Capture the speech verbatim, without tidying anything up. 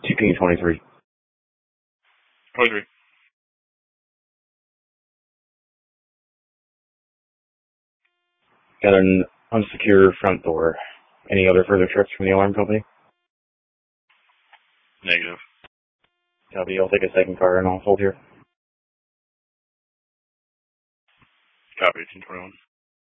T P twenty-three. twenty-three. Got an unsecure front door. Any other further trips from the alarm company? Negative. Copy. I'll take a second car and I'll hold here. Copy, ten twenty-one.